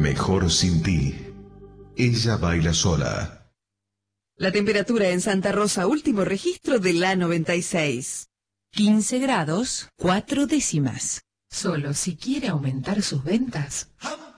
Mejor sin ti. Ella baila sola. La temperatura en Santa Rosa, último registro de la 96. 15 grados, 4 décimas. Solo si quiere aumentar sus ventas,